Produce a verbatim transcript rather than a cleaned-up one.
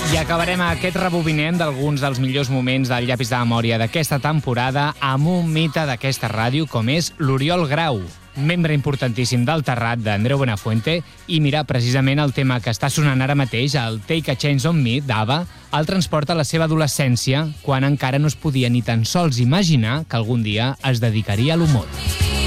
I acabarem aquest rebobinem d'alguns dels millors moments del llapis de memòria d'aquesta temporada amb un mite d'aquesta ràdio com és l'Oriol Grau, membre importantíssim del Terrat d'Andreu Buenafuente, i mira, precisament el tema que està sonant ara mateix, el Take a Chance on Me, d'Ava, el transporta a la seva adolescència, quan encara no es podia ni tan sols imaginar que algun dia es dedicaria a l'humor.